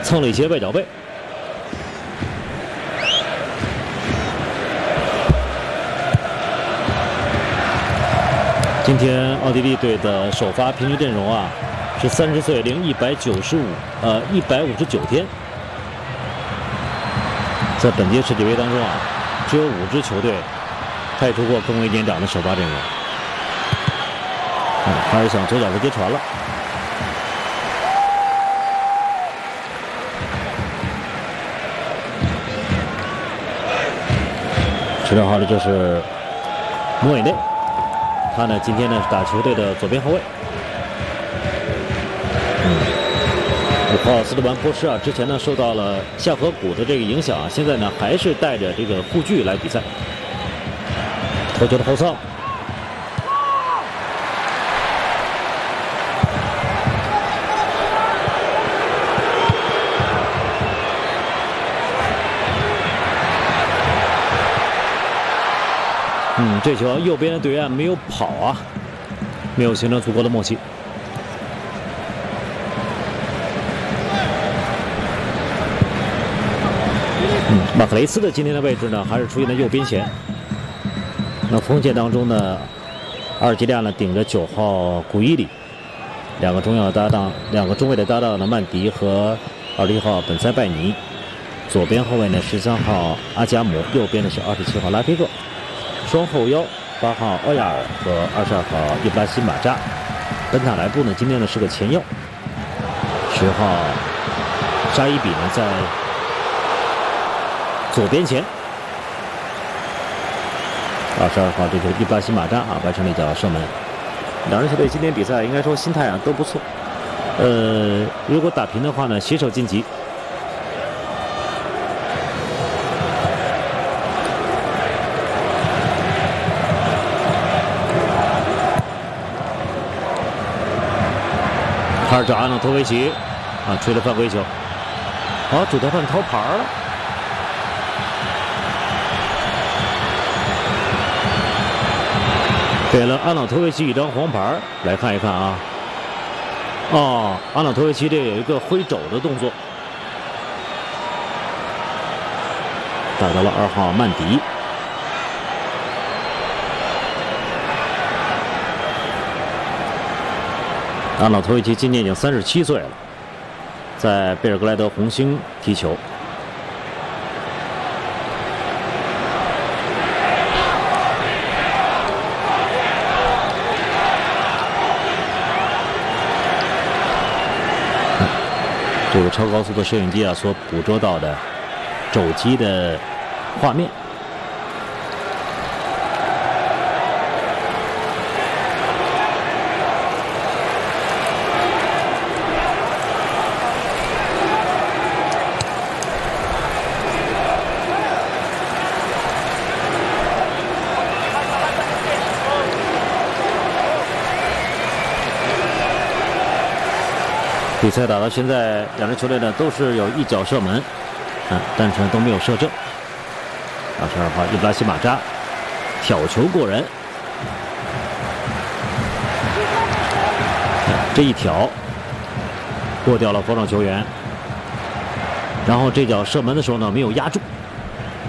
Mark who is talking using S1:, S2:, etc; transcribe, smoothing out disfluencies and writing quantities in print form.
S1: 蹭了一些外脚背。今天奥地利队的首发平均阵容啊是30岁零159天。在本届世界杯当中啊，只有5支球队派出过更为年长的首发阵容。还是想左脚直接传了。16号的就是莫伊内，他呢今天呢是打球队的左边后卫。5号斯特凡波什啊，之前呢受到了下颌骨的这个影响啊，现在呢还是带着这个护具来比赛。头球的后扫。这球右边的队员没有跑啊，没有形成足够的默契。马克雷斯的今天的位置呢，还是出现在右边前。那锋线当中呢，阿尔及利亚呢顶着9号古伊里，两个中卫的搭档呢曼迪和21号本塞拜尼，左边后卫呢13号阿加姆，右边呢是27号拉菲戈。双后腰8号奥亚尔和22号伊布拉辛马扎，本塔莱布呢今天呢是个前腰，10号沙伊比呢在左边前，22号这就是伊布拉辛马扎啊完成了一脚射门。两支球队今天比赛应该说心态啊都不错，如果打平的话呢，携手晋级。哈尔找阿诺托维奇啊，吹了犯规球，好，主裁判掏牌了。给了阿诺托维奇一张黄牌，来看一看啊。哦，阿诺托维奇这有一个挥肘的动作，打到了2号曼迪。阿诺托维奇今年已经37岁了，在贝尔格莱德红星踢球。这个超高速的摄影机啊，所捕捉到的肘击的画面。比赛打到现在，两支球队呢都是有一脚射门，但是都没有射正。22号伊布拉辛马扎挑球过人，这一挑过掉了防守球员，然后这脚射门的时候呢没有压住。